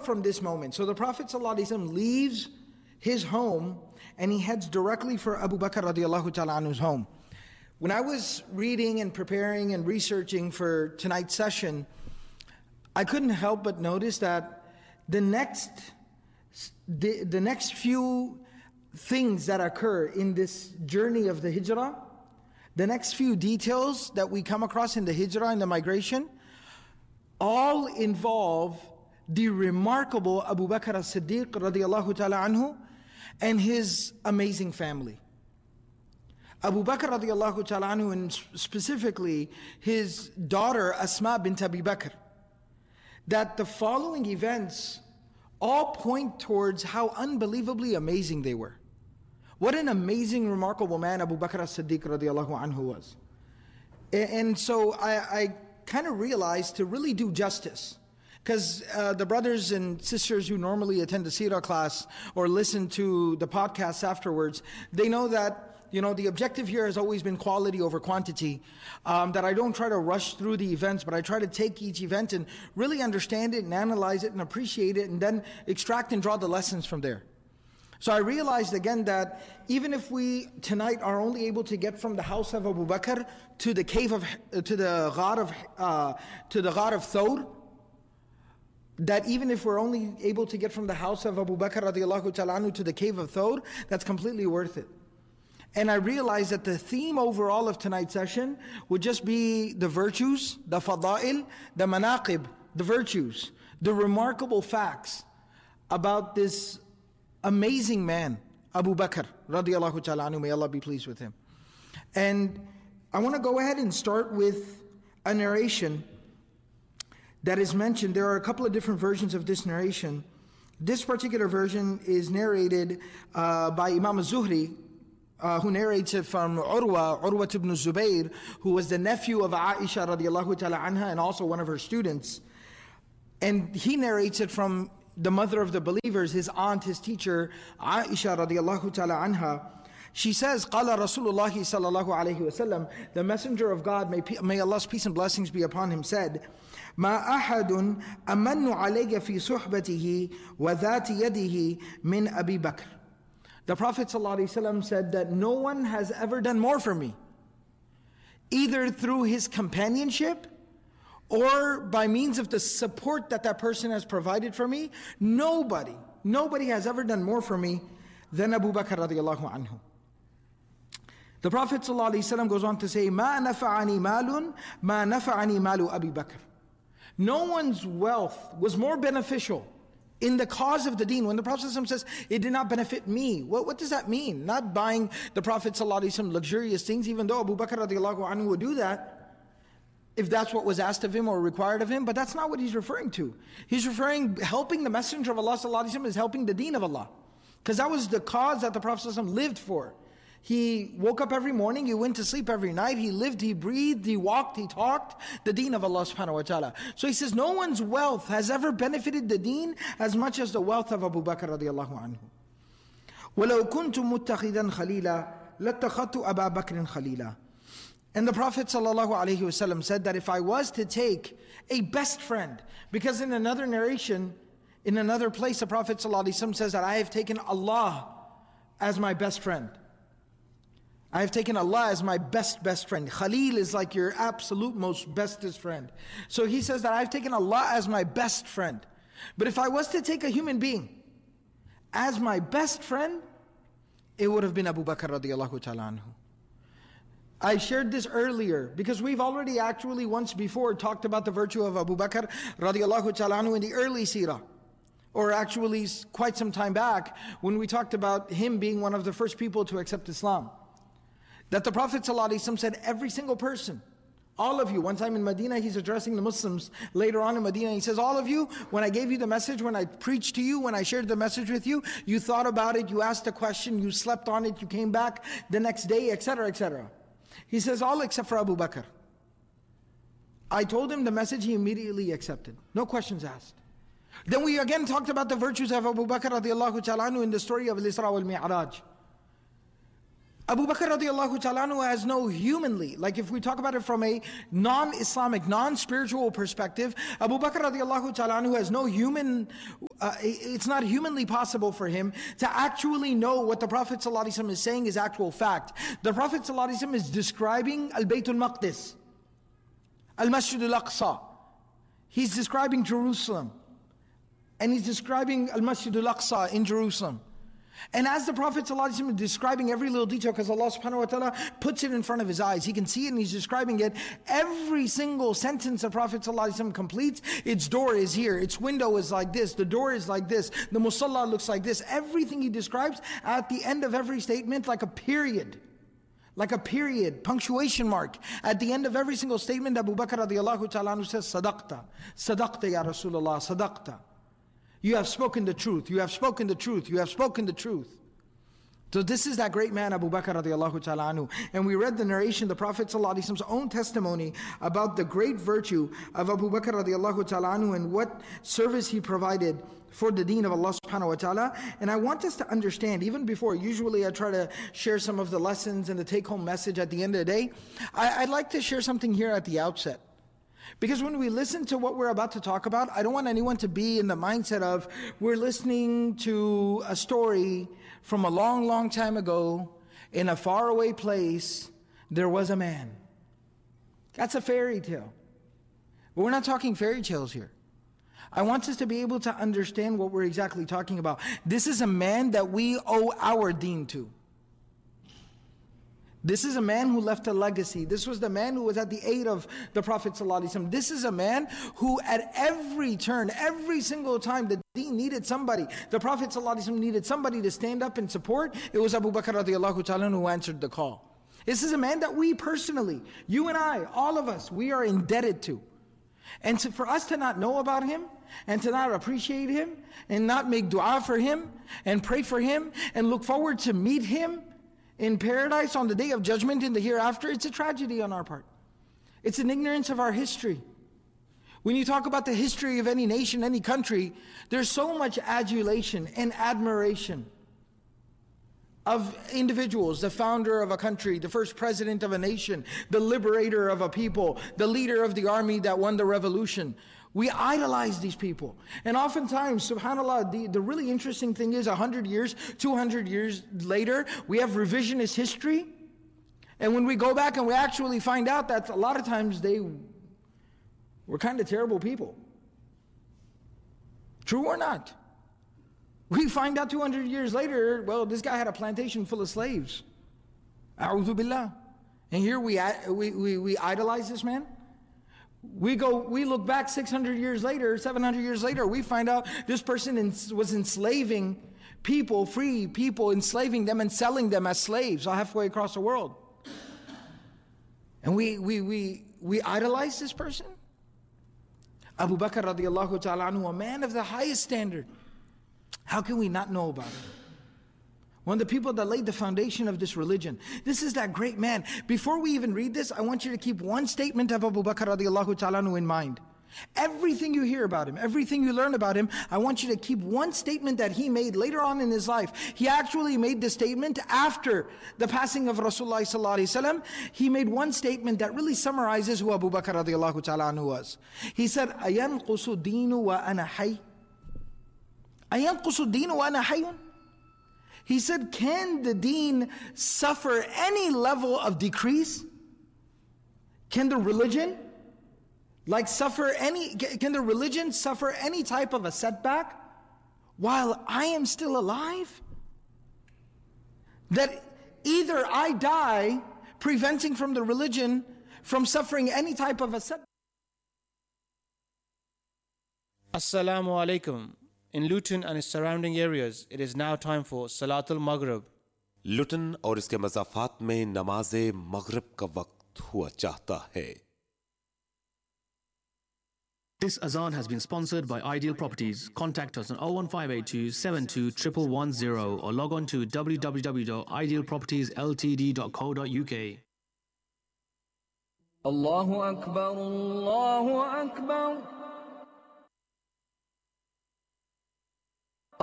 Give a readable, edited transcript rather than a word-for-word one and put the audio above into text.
from this moment. So the Prophet ﷺ leaves his home and he heads directly for Abu Bakr radiallahu ta'ala anhu's home. When I was reading and preparing and researching for tonight's session, I couldn't help but notice that the next few things that occur in this journey of the hijrah, the next few details that we come across in the hijrah and the migration, all involve the remarkable Abu Bakr as-Siddiq radiallahu ta'ala anhu and his amazing family. Abu Bakr radiallahu ta'ala anhu, and specifically his daughter Asma bint Abi Bakr, that the following events all point towards how unbelievably amazing they were. What an amazing, remarkable man Abu Bakr as-Siddiq radiallahu anhu was. And so I kind of realized, to really do justice, because the brothers and sisters who normally attend the Seerah class or listen to the podcasts afterwards, they know that the objective here has always been quality over quantity, that I don't try to rush through the events, but I try to take each event and really understand it and analyze it and appreciate it and then extract and draw the lessons from there. So I realized again that even if we tonight are only able to get from the house of Abu Bakr to the cave of, to the Ghar of Thawr, that even if we're only able to get from the house of Abu Bakr radiallahu ta'ala anhu to the cave of Thawr, that's completely worth it. And I realized that the theme overall of tonight's session would just be the virtues, the fada'il, the manaqib, the virtues, the remarkable facts about this amazing man, Abu Bakr radiallahu ta'ala anhu, may Allah be pleased with him. And I want to go ahead and start with a narration that is mentioned. There are a couple of different versions of this narration. This particular version is narrated by Imam al-Zuhri, who narrates it from Urwa ibn Zubayr, who was the nephew of Aisha radiallahu ta'ala anha and also one of her students. And he narrates it from the mother of the believers, his aunt, his teacher, Aisha radiallahu ta'ala anha. She says, قال رسول الله صلى الله عليه وسلم, the messenger of God, may Allah's peace and blessings be upon him, said, ما أحد أمن علي في صحبته وذات يده من أبي بكر. The Prophet ﷺ said that no one has ever done more for me, either through his companionship or by means of the support that that person has provided for me. Nobody has ever done more for me than Abu Bakr radiallahu anhu. The Prophet ﷺ goes on to say, ما نفعني مال ما نفعني مال أبي بكر. No one's wealth was more beneficial in the cause of the deen. When the Prophet ﷺ says, it did not benefit me, what does that mean? Not buying the Prophet ﷺ luxurious things, even though Abu Bakr radiallahu anhu would do that if that's what was asked of him or required of him, but that's not what he's referring to. He's referring, helping the Messenger of Allah ﷺ is helping the deen of Allah. Because that was the cause that the Prophet ﷺ lived for. He woke up every morning, he went to sleep every night, he lived, he breathed, he walked, he talked, the deen of Allah subhanahu wa ta'ala. So he says, no one's wealth has ever benefited the deen as much as the wealth of Abu Bakr radiallahu anhu. وَلَوْ كُنْتُ مُتَّخِذًا خَلِيلًا لَاتَّخَذْتُ أَبَا بَكْرٍ خَلِيلًا. And the Prophet ﷺ said that if I was to take a best friend, because in another narration, in another place, the Prophet ﷺ says that I have taken Allah as my best friend. I have taken Allah as my best friend. Khalil is like your absolute most bestest friend. So he says that I've taken Allah as my best friend. But if I was to take a human being as my best friend, it would have been Abu Bakr radiallahu ta'ala anhu. I shared this earlier because we've already actually once before talked about the virtue of Abu Bakr radiallahu ta'ala anhu in the early seerah. Or actually quite some time back when we talked about him being one of the first people to accept Islam. That the Prophet ﷺ said, every single person, all of you, one time in Medina, he's addressing the Muslims later on in Medina, he says, all of you, when I gave you the message, when I preached to you, when I shared the message with you, you thought about it, you asked a question, you slept on it, you came back the next day, etc., etc. He says, all except for Abu Bakr. I told him the message, he immediately accepted. No questions asked. Then we again talked about the virtues of Abu Bakr radiallahu ta'ala anhu in the story of Al-Isra wal-Mi'raj. Abu Bakr radiallahu ta'ala anhu has no humanly, like if we talk about it from a non-Islamic, non-spiritual perspective, Abu Bakr radiallahu ta'ala anhu has no human, it's not humanly possible for him to actually know what the Prophet sallallahu alaihi wasallam is saying is actual fact. The Prophet sallallahu alaihi wasallam is describing Al-Baytul Maqdis, Al-Masjid Al-Aqsa. He's describing Jerusalem. And he's describing Al-Masjid Al-Aqsa in Jerusalem. And as the Prophet ﷺ is describing every little detail, because Allah subhanahu wa ta'ala puts it in front of his eyes, he can see it and he's describing it. Every single sentence the Prophet ﷺ completes, its door is here, its window is like this, the door is like this, the musalla looks like this. Everything he describes at the end of every statement, like a period, punctuation mark. At the end of every single statement, Abu Bakr radiallahu ta'ala anhu says, Sadaqta, Sadaqta ya Rasulullah, Sadaqta. You have spoken the truth, you have spoken the truth, you have spoken the truth. So this is that great man, Abu Bakr radiallahu ta'ala anhu. And we read the narration, the Prophet ﷺ's own testimony about the great virtue of Abu Bakr radiallahu ta'ala anhu and what service he provided for the deen of Allah subhanahu wa ta'ala. And I want us to understand, even before, usually I try to share some of the lessons and the take-home message at the end of the day. I'd like to share something here at the outset. Because when we listen to what we're about to talk about, I don't want anyone to be in the mindset of, we're listening to a story from a long, long time ago, in a faraway place, there was a man. That's a fairy tale. But we're not talking fairy tales here. I want us to be able to understand what we're exactly talking about. This is a man that we owe our deen to. This is a man who left a legacy. This was the man who was at the aid of the Prophet ﷺ. This is a man who at every turn, every single time the deen needed somebody, the Prophet ﷺ needed somebody to stand up and support, it was Abu Bakr radiallahu ta'ala who answered the call. This is a man that we personally, you and I, all of us, we are indebted to. And for us to not know about him, and to not appreciate him, and not make dua for him, and pray for him, and look forward to meet him in paradise on the day of judgment in the hereafter, it's a tragedy on our part. It's an ignorance of our history. When you talk about the history of any nation, any country, there's so much adulation and admiration of individuals, the founder of a country, the first president of a nation, the liberator of a people, the leader of the army that won the revolution. We idolize these people. And oftentimes, subhanAllah, the really interesting thing is 100 years, 200 years later, we have revisionist history. And when we go back and we actually find out that a lot of times they were kind of terrible people. True or not? We find out 200 years later, well, this guy had a plantation full of slaves. A'udhu billah. And here we idolize this man. We look back 600 years later, 700 years later, we find out this person was enslaving people, free people, enslaving them and selling them as slaves halfway across the world. And we idolize this person? Abu Bakr radiallahu ta'ala anhu, a man of the highest standard. How can we not know about him? One of the people that laid the foundation of this religion. This is that great man. Before we even read this, I want you to keep one statement of Abu Bakr radiallahu ta'ala anhu in mind. Everything you hear about him, everything you learn about him, I want you to keep one statement that he made later on in his life. He actually made this statement after the passing of Rasulullah sallallahu alaihi wasallam. He made one statement that really summarizes who Abu Bakr radiallahu ta'ala anhu was. He said, "Ayanqusu deenu wa ana hayy." Ayanqusu deenu wa ana hayyun. He said, can the deen suffer any level of decrease? Can the religion suffer any type of a setback while I am still alive? That either I die preventing from the religion from suffering any type of a setback. Assalamu alaikum. In Luton and its surrounding areas, it is now time for Salatul Maghrib. लुटन और इसके मज़ाफ़ात में नमाज़े मग़रिब का वक्त हुआ चाहता है. This azan has been sponsored by Ideal Properties. Contact us on 01582 72 1110 or log on to www.idealpropertiesltd.co.uk. Allahu Akbar, Allahu Akbar.